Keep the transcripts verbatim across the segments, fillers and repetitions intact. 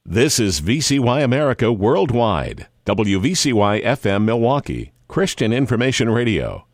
This is V C Y America Worldwide, W V C Y F M Milwaukee, Christian Information Radio.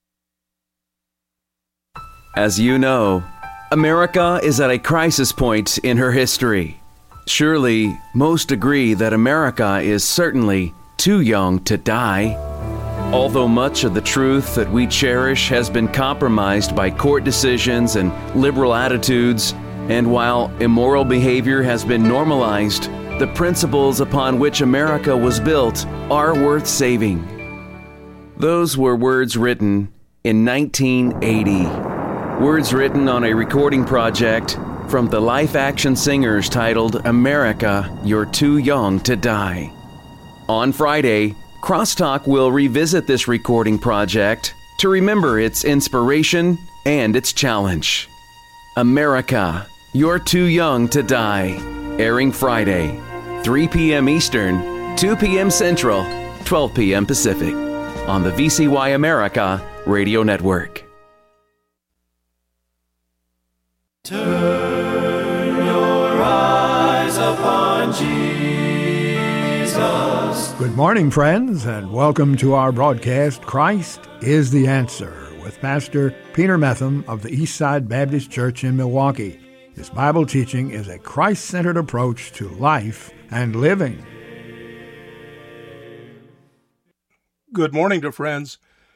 As you know, America is at a crisis point in her history. Surely, most agree that America is certainly too young to die. Although much of the truth that we cherish has been compromised by court decisions and liberal attitudes, and while immoral behavior has been normalized, the principles upon which America was built are worth saving. Those were words written in nineteen eighty. Words written on a recording project from the Life Action Singers titled America, You're Too Young to Die. On Friday, Crosstalk will revisit this recording project to remember its inspiration and its challenge. America, You're Too Young to Die, airing Friday, three p.m. Eastern, two p.m. Central, twelve p.m. Pacific, on the V C Y America Radio Network. Turn your eyes upon Jesus. Good morning, friends, and welcome to our broadcast, Christ is the Answer, with Pastor Peter Metham of the Eastside Baptist Church in Milwaukee. His Bible teaching is a Christ-centered approach to life and living. Good morning to friends.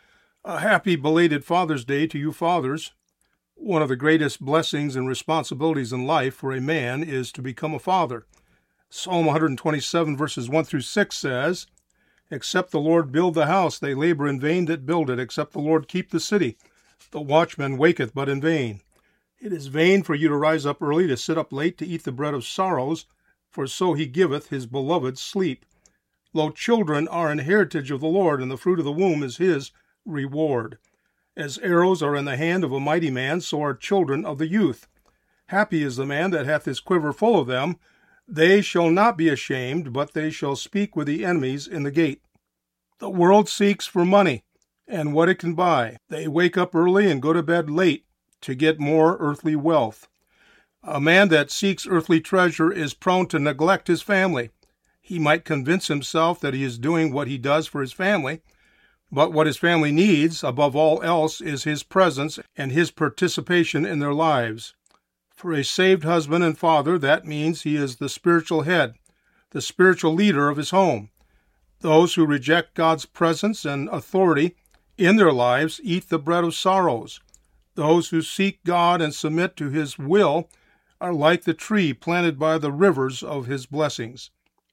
A happy belated Father's Day to you fathers. One of the greatest blessings and responsibilities in life for a man is to become a father. Psalm one twenty-seven verses one through six says, "Except the Lord build the house, they labor in vain that build it. Except the Lord keep the city, the watchman waketh but in vain. It is vain for you to rise up early, to sit up late, to eat the bread of sorrows, for so he giveth his beloved sleep. Lo, children are an heritage of the Lord, and the fruit of the womb is his reward. As arrows are in the hand of a mighty man, so are children of the youth. Happy is the man that hath his quiver full of them. They shall not be ashamed, but they shall speak with the enemies in the gate." The world seeks for money and what it can buy. They wake up early and go to bed late to get more earthly wealth. A man that seeks earthly treasure is prone to neglect his family. He might convince himself that he is doing what he does for his family, but what his family needs, above all else, is his presence and his participation in their lives. For a saved husband and father, that means he is the spiritual head, the spiritual leader of his home. Those who reject God's presence and authority in their lives eat the bread of sorrows. Those who seek God and submit to his will are like the tree planted by the rivers of his blessings.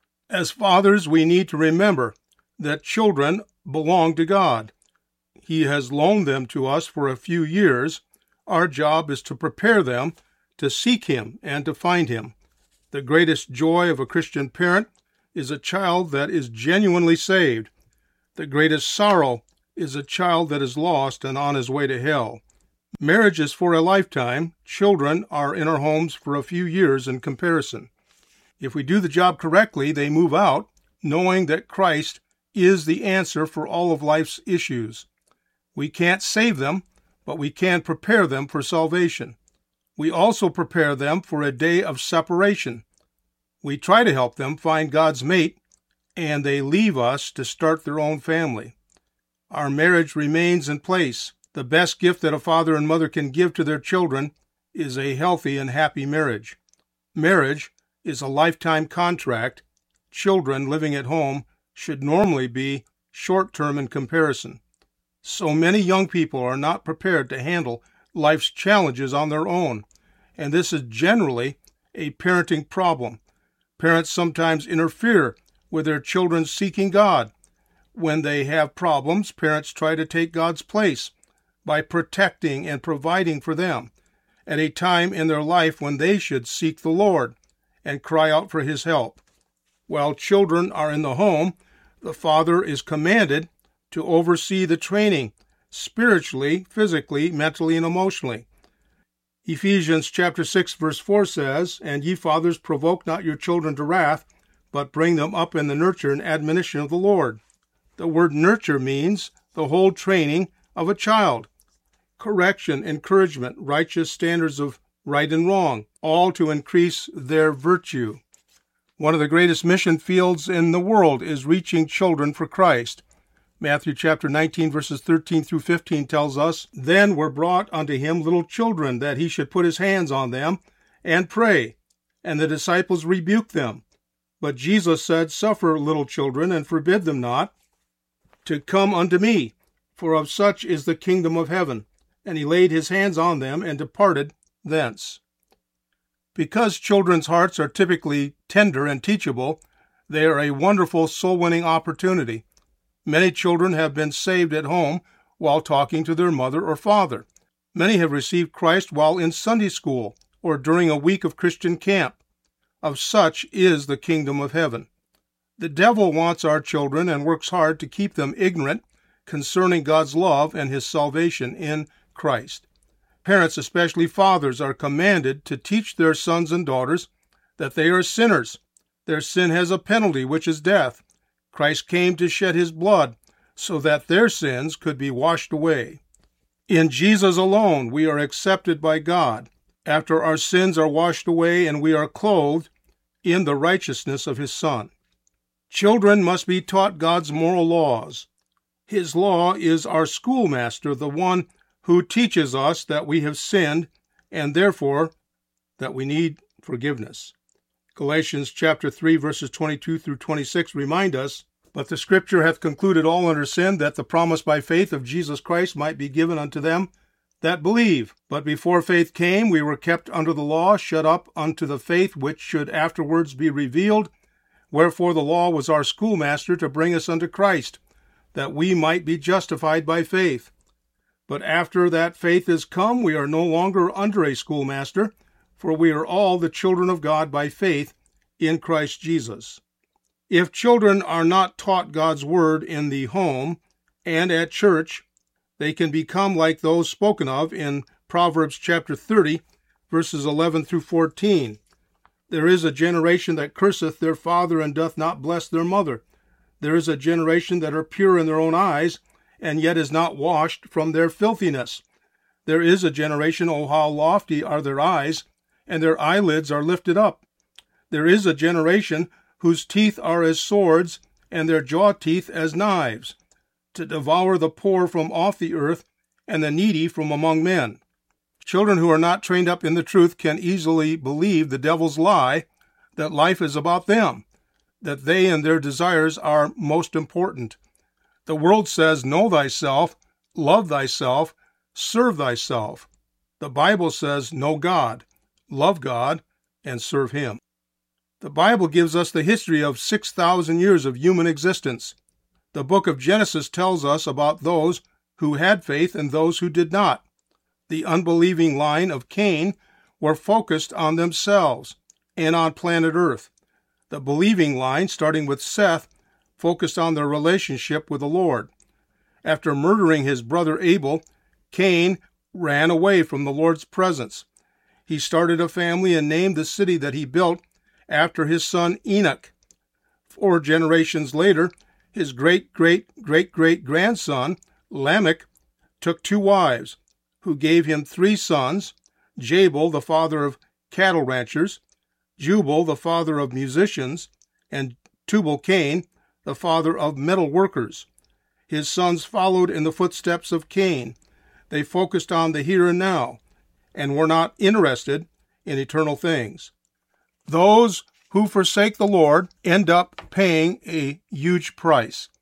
As fathers, we need to remember that children belong to God. He has loaned them to us for a few years. Our job is to prepare them to seek him and to find him. The greatest joy of a Christian parent is a child that is genuinely saved. The greatest sorrow is a child that is lost and on his way to hell. Marriage is for a lifetime. Children are in our homes for a few years in comparison. If we do the job correctly, they move out, knowing that Christ is the answer for all of life's issues. We can't save them, but we can prepare them for salvation. We also prepare them for a day of separation. We try to help them find God's mate, and they leave us to start their own family. Our marriage remains in place. The best gift that a father and mother can give to their children is a healthy and happy marriage. Marriage is a lifetime contract. Children living at home should normally be short-term in comparison. So many young people are not prepared to handle life's challenges on their own, and this is generally a parenting problem. Parents sometimes interfere with their children seeking God. When they have problems, parents try to take God's place by protecting and providing for them at a time in their life when they should seek the Lord and cry out for his help. While children are in the home, the father is commanded to oversee the training spiritually, physically, mentally, and emotionally. Ephesians chapter six verse four says, "And ye fathers, provoke not your children to wrath, but bring them up in the nurture and admonition of the Lord." The word nurture means the whole training of a child. Correction, encouragement, righteous standards of right and wrong, all to increase their virtue. One of the greatest mission fields in the world is reaching children for Christ. Matthew chapter nineteen, verses thirteen through fifteen tells us, "Then were brought unto him little children, that he should put his hands on them and pray. And the disciples rebuked them. But Jesus said, Suffer little children, and forbid them not, to come unto me, for of such is the kingdom of heaven. And he laid his hands on them, and departed thence." Because children's hearts are typically tender and teachable, they are a wonderful soul-winning opportunity. Many children have been saved at home while talking to their mother or father. Many have received Christ while in Sunday school or during a week of Christian camp. Of such is the kingdom of heaven. The devil wants our children and works hard to keep them ignorant concerning God's love and his salvation in Christ. Parents, especially fathers, are commanded to teach their sons and daughters that they are sinners. Their sin has a penalty, which is death. Christ came to shed his blood so that their sins could be washed away. In Jesus alone we are accepted by God, after our sins are washed away and we are clothed in the righteousness of his Son. Children must be taught God's moral laws. His law is our schoolmaster, the one who teaches us that we have sinned and therefore that we need forgiveness. Galatians chapter three, verses twenty-two through twenty-six remind us, "But the Scripture hath concluded all under sin, that the promise by faith of Jesus Christ might be given unto them that believe. But before faith came, we were kept under the law, shut up unto the faith which should afterwards be revealed. Wherefore the law was our schoolmaster to bring us unto Christ, that we might be justified by faith. But after that faith is come, we are no longer under a schoolmaster, for we are all the children of God by faith in Christ Jesus." If children are not taught God's word in the home and at church, they can become like those spoken of in Proverbs chapter thirty, verses eleven through fourteen. "There is a generation that curseth their father and doth not bless their mother. There is a generation that are pure in their own eyes, and yet is not washed from their filthiness. There is a generation, O how lofty are their eyes, and their eyelids are lifted up. There is a generation whose teeth are as swords, and their jaw teeth as knives, to devour the poor from off the earth, and the needy from among men." Children who are not trained up in the truth can easily believe the devil's lie that life is about them, that they and their desires are most important. The world says, know thyself, love thyself, serve thyself. The Bible says, know God, love God, and serve him. The Bible gives us the history of six thousand years of human existence. The book of Genesis tells us about those who had faith and those who did not. The unbelieving line of Cain were focused on themselves and on planet Earth. The believing line, starting with Seth, focused on their relationship with the Lord. After murdering his brother Abel, Cain ran away from the Lord's presence. He started a family and named the city that he built after his son Enoch. Four generations later, his great-great-great-great-grandson, Lamech, took two wives, who gave him three sons, Jabal, the father of cattle ranchers, Jubal, the father of musicians, and Tubal-Cain, the father of metal workers. His sons followed in the footsteps of Cain. They focused on the here and now, and were not interested in eternal things. Those who forsake the Lord end up paying a huge price.